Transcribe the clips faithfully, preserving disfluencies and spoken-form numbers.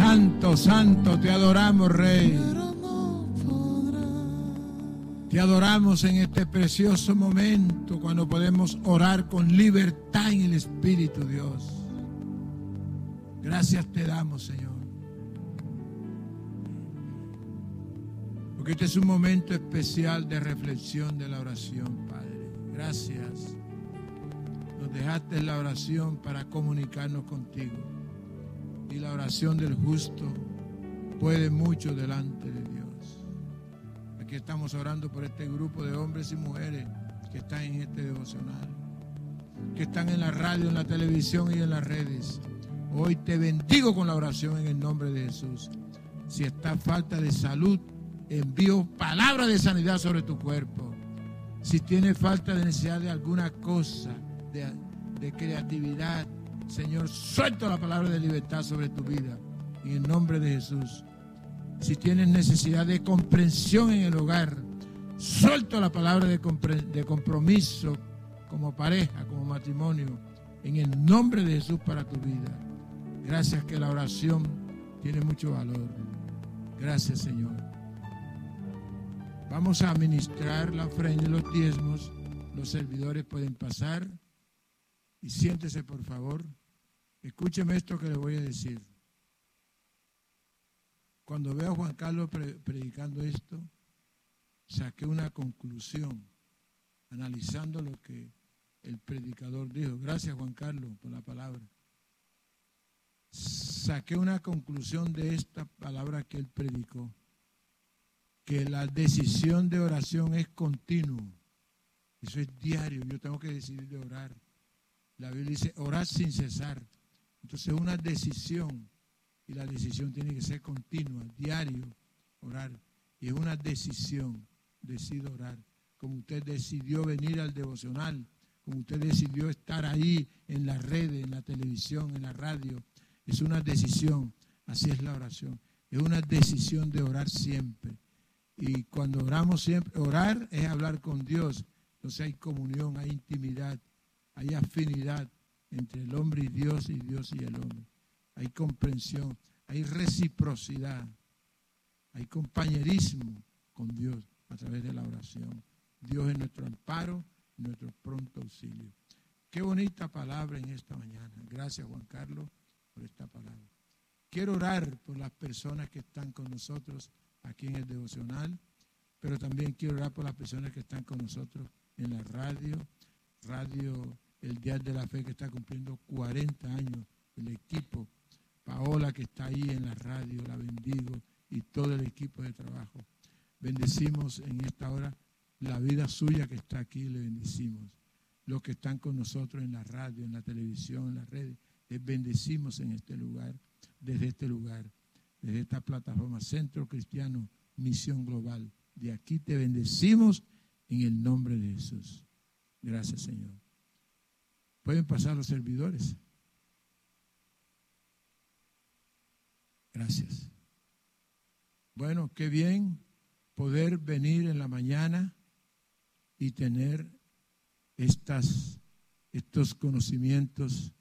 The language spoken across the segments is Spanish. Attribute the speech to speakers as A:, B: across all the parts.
A: Santo, santo, te adoramos, Rey. Te adoramos en este precioso momento cuando podemos orar con libertad en el Espíritu, Dios. Gracias te damos, Señor. Porque este es un momento especial de reflexión de la oración, Padre. Gracias. Nos dejaste la oración para comunicarnos contigo. Y la oración del justo puede mucho delante de Dios. Aquí estamos orando por este grupo de hombres y mujeres que están en este devocional, que están en la radio, en la televisión y en las redes. Hoy te bendigo con la oración en el nombre de Jesús. Si está falta de salud, envío palabra de sanidad sobre tu cuerpo. Si tienes falta de necesidad de alguna cosa, de, de creatividad, Señor, suelto la palabra de libertad sobre tu vida en el nombre de Jesús. Si tienes necesidad de comprensión en el hogar, suelto la palabra de, de compromiso como pareja, como matrimonio, en el nombre de Jesús para tu vida. Gracias que la oración tiene mucho valor. Gracias, Señor. Vamos a administrar la ofrenda y los diezmos. Los servidores pueden pasar y siéntese, por favor. Escúcheme esto que le voy a decir. Cuando veo a Juan Carlos pre predicando esto, saqué una conclusión, analizando lo que el predicador dijo. Gracias, Juan Carlos, por la palabra. Saqué una conclusión de esta palabra que él predicó, que la decisión de oración es continuo. Eso es diario. Yo tengo que decidir de orar. La Biblia dice orar sin cesar. Entonces es una decisión. Y la decisión tiene que ser continua, diario, orar. Y es una decisión, decido orar. Como usted decidió venir al devocional, como usted decidió estar ahí en las redes, en la televisión, en la radio. Es una decisión, así es la oración. Es una decisión de orar siempre. Y cuando oramos siempre, orar es hablar con Dios. Entonces hay comunión, hay intimidad, hay afinidad entre el hombre y Dios y Dios y el hombre. Hay comprensión, hay reciprocidad, hay compañerismo con Dios a través de la oración. Dios es nuestro amparo, nuestro pronto auxilio. Qué bonita palabra en esta mañana. Gracias, Juan Carlos, por esta palabra. Quiero orar por las personas que están con nosotros aquí en el devocional, pero también quiero orar por las personas que están con nosotros en la radio, radio El Día de la Fe, que está cumpliendo cuarenta años, el equipo. Paola, que está ahí en la radio, la bendigo, y todo el equipo de trabajo. Bendecimos en esta hora la vida suya que está aquí, le bendecimos. Los que están con nosotros en la radio, en la televisión, en las redes, les bendecimos en este lugar, desde este lugar, desde esta plataforma Centro Cristiano Misión Global. De aquí te bendecimos en el nombre de Jesús. Gracias, Señor. Pueden pasar los servidores. Gracias. Bueno, qué bien poder venir en la mañana y tener estas, estos conocimientos.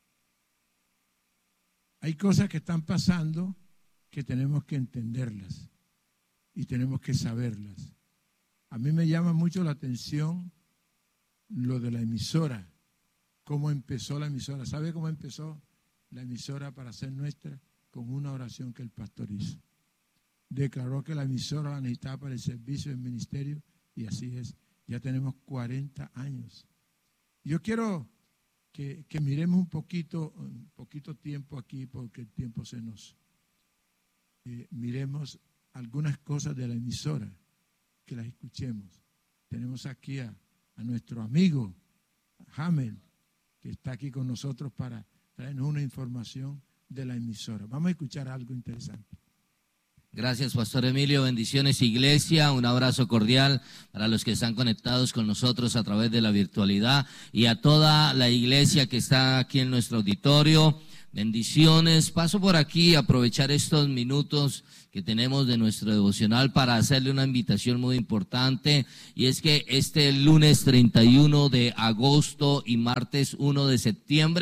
A: Hay cosas que están pasando que tenemos que entenderlas y tenemos que saberlas. A mí me llama mucho la atención lo de la emisora, cómo empezó la emisora. ¿Sabe cómo empezó la emisora para ser nuestra? Con una oración que el pastor hizo. Declaró que la emisora la necesitaba para el servicio del ministerio y así es. Ya tenemos cuarenta años. Yo quiero que, que miremos un poquito, un poquito tiempo aquí porque el tiempo se nos... Eh, miremos algunas cosas de la emisora, que las escuchemos. Tenemos aquí a, a nuestro amigo Hamel, que está aquí con nosotros para traernos una información de la emisora. Vamos a escuchar algo interesante.
B: Gracias, Pastor Emilio. Bendiciones, iglesia. Un abrazo cordial para los que están conectados con nosotros a través de la virtualidad y a toda la iglesia que está aquí en nuestro auditorio. Bendiciones. Paso por aquí a aprovechar estos minutos que tenemos de nuestro devocional para hacerle una invitación muy importante, y es que este lunes treinta y uno de agosto y martes uno de septiembre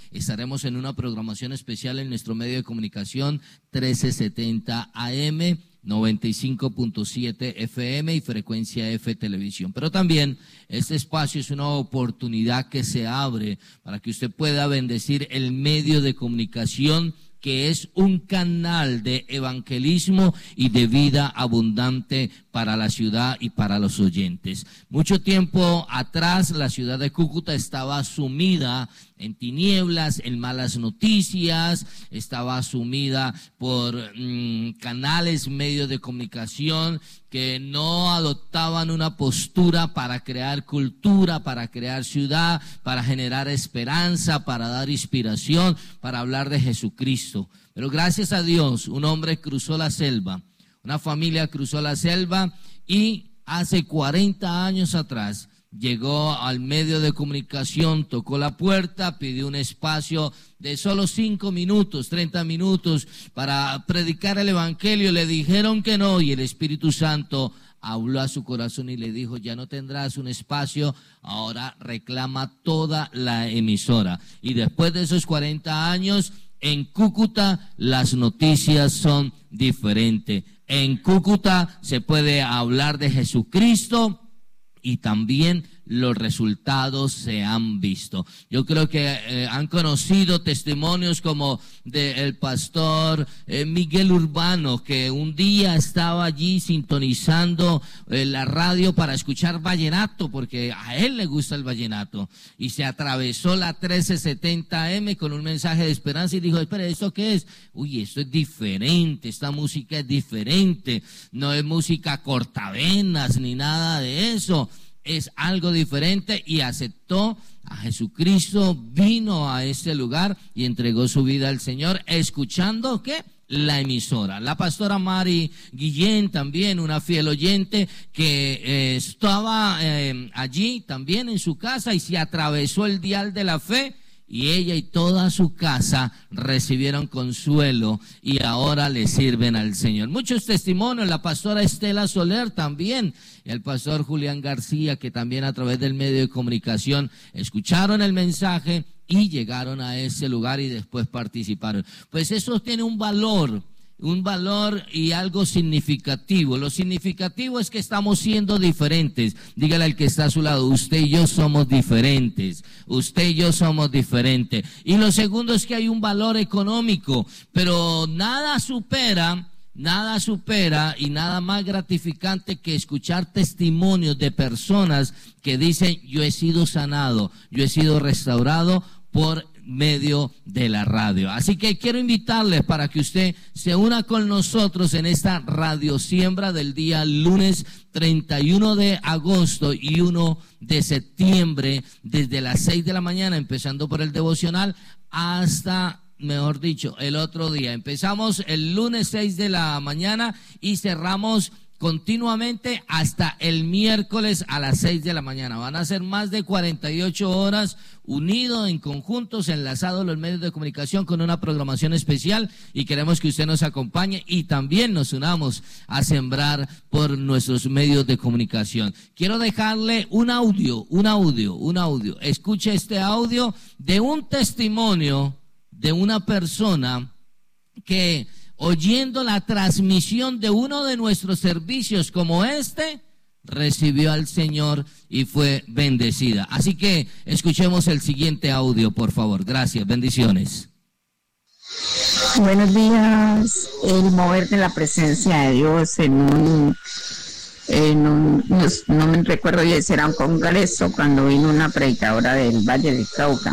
B: estaremos en una programación especial en nuestro medio de comunicación trece setenta A M, noventa y cinco punto siete F M y frecuencia F televisión. Pero también este espacio es una oportunidad que se abre para que usted pueda bendecir el medio de comunicación, que es un canal de evangelismo y de vida abundante para la ciudad y para los oyentes. Mucho tiempo atrás la ciudad de Cúcuta estaba sumida en tinieblas, en malas noticias, estaba sumida por mmm, canales, medios de comunicación que no adoptaban una postura para crear cultura, para crear ciudad, para generar esperanza, para dar inspiración, para hablar de Jesucristo. Pero gracias a Dios, un hombre cruzó la selva, una familia cruzó la selva y hace cuarenta años atrás llegó al medio de comunicación, tocó la puerta, pidió un espacio de solo cinco minutos, treinta minutos para predicar el evangelio. Le dijeron que no y el Espíritu Santo habló a su corazón y le dijo: ya no tendrás un espacio, ahora reclama toda la emisora. Y después de esos cuarenta años, en Cúcuta las noticias son diferentes. En Cúcuta se puede hablar de Jesucristo y también los resultados se han visto. Yo creo que eh, han conocido testimonios como del pastor eh, Miguel Urbano, que un día estaba allí sintonizando eh, la radio para escuchar vallenato, porque a él le gusta el vallenato, y se atravesó la trece setenta A M con un mensaje de esperanza y dijo: espera, ¿esto qué es? Uy, esto es diferente, esta música es diferente, no es música cortavenas ni nada de eso, es algo diferente, y aceptó a Jesucristo, vino a este lugar y entregó su vida al Señor, escuchando ¿qué? La emisora. La pastora Mari Guillén, también una fiel oyente, que eh, estaba eh, allí también en su casa y se atravesó el dial de la fe, y ella y toda su casa recibieron consuelo y ahora le sirven al Señor. Muchos testimonios, la pastora Estela Soler también, el pastor Julián García, que también a través del medio de comunicación escucharon el mensaje y llegaron a ese lugar y después participaron. Pues eso tiene un valor, un valor y algo significativo. Lo significativo es que estamos siendo diferentes. Dígale al que está a su lado: usted y yo somos diferentes. Usted y yo somos diferentes. Y lo segundo es que hay un valor económico, pero nada supera, nada supera y nada más gratificante que escuchar testimonios de personas que dicen: yo he sido sanado, yo he sido restaurado por medio de la radio. Así que quiero invitarles para que usted se una con nosotros en esta radio siembra del día lunes treinta y uno de agosto y uno de septiembre, desde las seis de la mañana, empezando por el devocional, hasta, mejor dicho, el otro día. Empezamos el lunes seis de la mañana y cerramos continuamente hasta el miércoles a las seis de la mañana. Van a ser más de cuarenta y ocho horas unidos, en conjuntos, enlazados los medios de comunicación con una programación especial, y queremos que usted nos acompañe y también nos unamos a sembrar por nuestros medios de comunicación. Quiero dejarle un audio, un audio, un audio. Escuche este audio de un testimonio de una persona que, oyendo la transmisión de uno de nuestros servicios como este, recibió al Señor y fue bendecida. Así que escuchemos el siguiente audio, por favor. Gracias, bendiciones.
C: Buenos días. El mover de la presencia de Dios en un, en un no, no me recuerdo ya si era un congreso, cuando vino una predicadora del Valle del Cauca.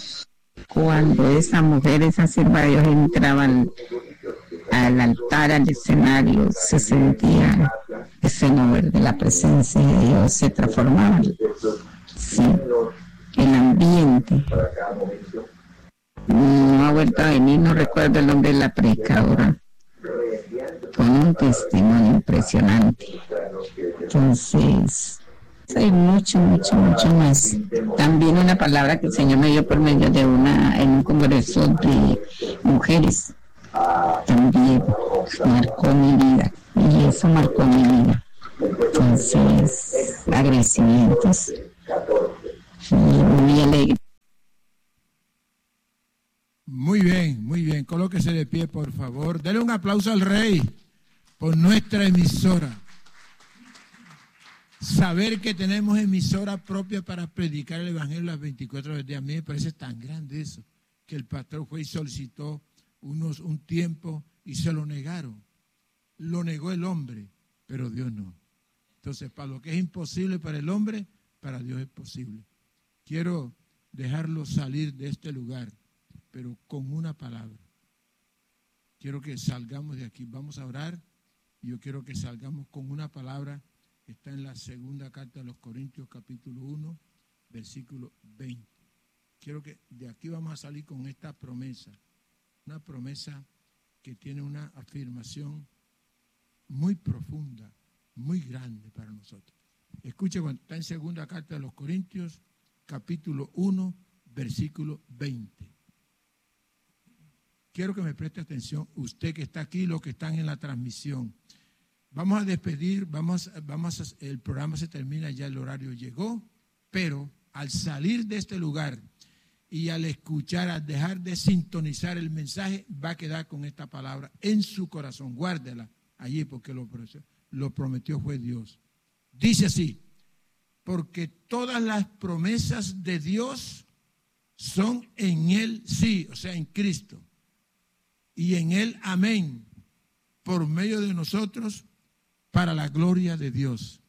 C: Cuando esa mujer, esa sierva de Dios, entraban al altar, al escenario, se sentía ese mover de la presencia de Dios, se transformaba, sí, el ambiente. No ha vuelto a venir, no recuerdo el nombre de la predicadora, con un testimonio impresionante. Entonces, hay mucho, mucho, mucho más. También una palabra que el Señor me dio por medio de una, en un congreso de mujeres, también marcó mi vida, y eso marcó mi vida. Entonces, agradecimientos y muy alegre.
A: Muy bien, muy bien. Colóquese de pie, por favor. Dele un aplauso al Rey por nuestra emisora. Saber que tenemos emisora propia para predicar el Evangelio las veinticuatro horas del día. A mí me parece tan grande eso, que el pastor fue y solicitó unos, un tiempo y se lo negaron. Lo negó el hombre, pero Dios no. Entonces, para lo que es imposible para el hombre, para Dios es posible. Quiero dejarlo salir de este lugar, pero con una palabra. Quiero que salgamos de aquí. Vamos a orar y yo quiero que salgamos con una palabra. Está en la segunda carta de los Corintios, capítulo uno, versículo veinte. Quiero que de aquí vamos a salir con esta promesa. Una promesa que tiene una afirmación muy profunda, muy grande para nosotros. Escuche cuando está en segunda carta de los Corintios, capítulo uno, versículo veinte. Quiero que me preste atención, usted que está aquí, los que están en la transmisión. Vamos a despedir, vamos, vamos a, el programa se termina, ya el horario llegó, pero al salir de este lugar y al escuchar, al dejar de sintonizar el mensaje, va a quedar con esta palabra en su corazón. Guárdela allí porque lo, lo prometió fue Dios. Dice así, porque todas las promesas de Dios son en Él sí, o sea, en Cristo, y en Él amén, por medio de nosotros, para la gloria de Dios.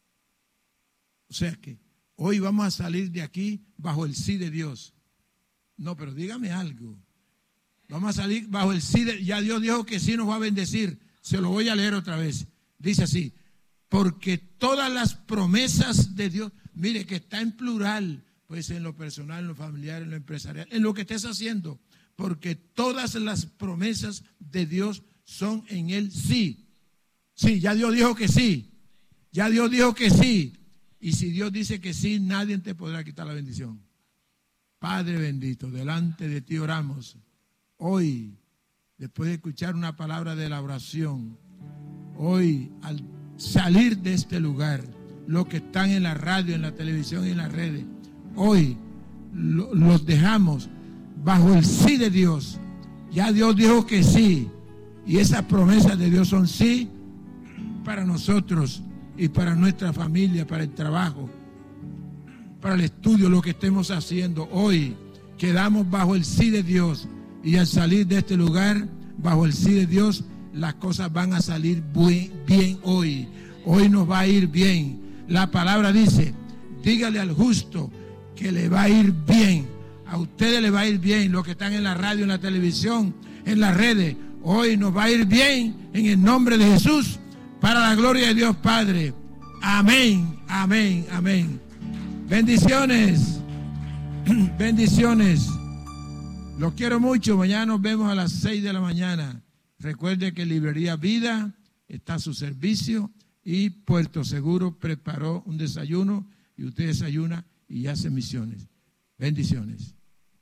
A: O sea que hoy vamos a salir de aquí bajo el sí de Dios. No, pero dígame algo. Vamos a salir bajo el sí de... Ya Dios dijo que sí nos va a bendecir. Se lo voy a leer otra vez. Dice así, porque todas las promesas de Dios, mire que está en plural, puede ser en lo personal, en lo familiar, en lo empresarial, en lo que estés haciendo, porque todas las promesas de Dios son en Él sí. Sí, ya Dios dijo que sí. Ya Dios dijo que sí. Y si Dios dice que sí, nadie te podrá quitar la bendición. Padre bendito, delante de ti oramos. Hoy, después de escuchar una palabra de la oración, hoy al salir de este lugar, los que están en la radio, en la televisión y en las redes, hoy lo, los dejamos bajo el sí de Dios. Ya Dios dijo que sí. Y esas promesas de Dios son sí para nosotros y para nuestra familia, para el trabajo, para el estudio, lo que estemos haciendo. Hoy quedamos bajo el sí de Dios y al salir de este lugar, bajo el sí de Dios, las cosas van a salir bien hoy. Hoy nos va a ir bien. La palabra dice, dígale al justo que le va a ir bien. A ustedes le va a ir bien, los que están en la radio, en la televisión, en las redes. Hoy nos va a ir bien en el nombre de Jesús. Para la gloria de Dios Padre. Amén, amén, amén. Bendiciones. Bendiciones. Los quiero mucho. Mañana nos vemos a las seis de la mañana. Recuerde que Librería Vida está a su servicio y Puerto Seguro preparó un desayuno y usted desayuna y hace misiones. Bendiciones.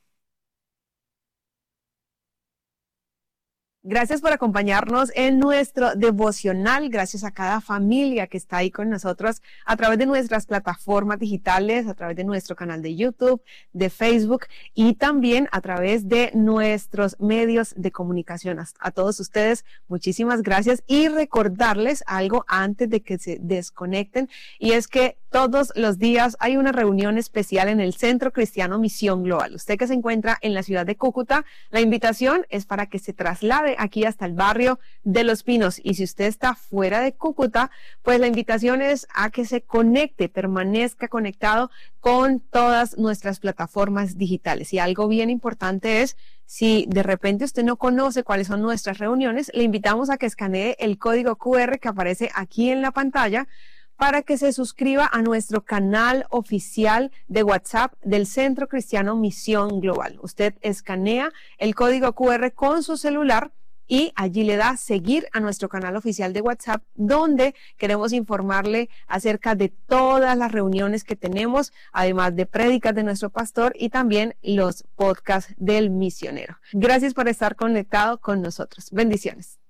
D: Gracias por acompañarnos en nuestro devocional. Gracias a cada familia que está ahí con nosotros a través de nuestras plataformas digitales, a través de nuestro canal de YouTube, de Facebook y también a través de nuestros medios de comunicación. A todos ustedes, muchísimas gracias y recordarles algo antes de que se desconecten y es que todos los días hay una reunión especial en el Centro Cristiano Misión Global. Usted que se encuentra en la ciudad de Cúcuta, la invitación es para que se traslade aquí hasta el barrio de Los Pinos. Y si usted está fuera de Cúcuta, pues la invitación es a que se conecte, permanezca conectado con todas nuestras plataformas digitales. Y algo bien importante es, si de repente usted no conoce cuáles son nuestras reuniones, le invitamos a que escanee el código cu erre que aparece aquí en la pantalla para que se suscriba a nuestro canal oficial de WhatsApp del Centro Cristiano Misión Global. Usted escanea el código cu erre con su celular y allí le da seguir a nuestro canal oficial de WhatsApp, donde queremos informarle acerca de todas las reuniones que tenemos, además de prédicas de nuestro pastor y también los podcasts del misionero. Gracias por estar conectado con nosotros. Bendiciones.